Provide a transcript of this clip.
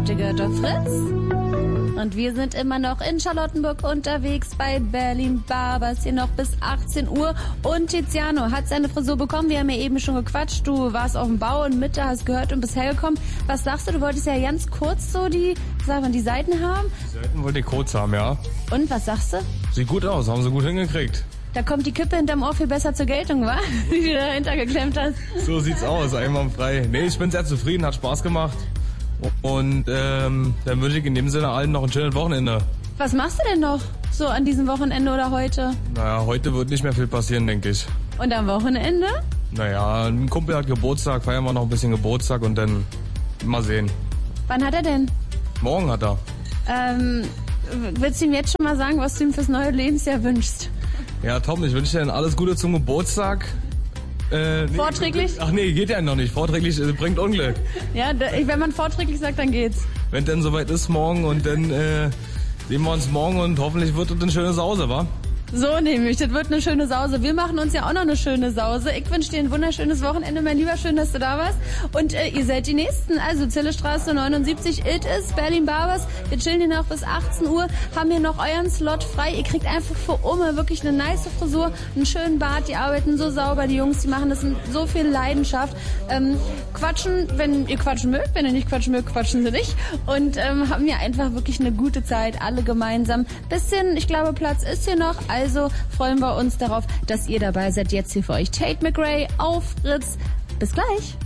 habt ihr gehört auf Fritz? Und wir sind immer noch in Charlottenburg unterwegs bei Berlin Barbers, hier noch bis 18 Uhr. Und Tiziano hat seine Frisur bekommen, wir haben ja eben schon gequatscht. Du warst auf dem Bau in Mitte, hast gehört und bist hergekommen. Was sagst du, du wolltest ja ganz kurz so die Seiten haben? Die Seiten wollte ich kurz haben, ja. Und, was sagst du? Sieht gut aus, haben sie gut hingekriegt. Da kommt die Kippe hinterm Ohr viel besser zur Geltung, wa? Die du dahinter geklemmt hast. So sieht's aus, einwandfrei. Nee, ich bin sehr zufrieden, hat Spaß gemacht. Und dann wünsche ich in dem Sinne allen noch ein schönes Wochenende. Was machst du denn noch so an diesem Wochenende oder heute? Naja, heute wird nicht mehr viel passieren, denke ich. Und am Wochenende? Naja, ein Kumpel hat Geburtstag, feiern wir noch ein bisschen Geburtstag und dann mal sehen. Wann hat er denn? Morgen hat er. Willst du ihm jetzt schon mal sagen, was du ihm fürs neue Lebensjahr wünschst? Ja, Tom, ich wünsche dir dann alles Gute zum Geburtstag. Nee, vorträglich? Ach nee, geht ja noch nicht. Vorträglich bringt Unglück. Ja, wenn man vorträglich sagt, dann geht's. Wenn denn soweit ist morgen und dann sehen wir uns morgen und hoffentlich wird es eine schöne Sause, wa? So nämlich, das wird eine schöne Sause. Wir machen uns ja auch noch eine schöne Sause. Ich wünsche dir ein wunderschönes Wochenende, mein Lieber. Schön, dass du da warst. Und ihr seid die Nächsten. Also Zillestraße 79, it is Berlin Barbers. Wir chillen hier noch bis 18 Uhr, haben hier noch euren Slot frei. Ihr kriegt einfach für Oma wirklich eine nice Frisur, einen schönen Bart. Die arbeiten so sauber, die Jungs, die machen das mit so viel Leidenschaft. Quatschen, wenn ihr quatschen mögt. Wenn ihr nicht quatschen mögt, quatschen sie nicht. Und haben hier einfach wirklich eine gute Zeit, alle gemeinsam. Bisschen, ich glaube, Platz ist hier noch. Also freuen wir uns darauf, dass ihr dabei seid. Jetzt hier für euch Tate McRae auf Fritz. Bis gleich.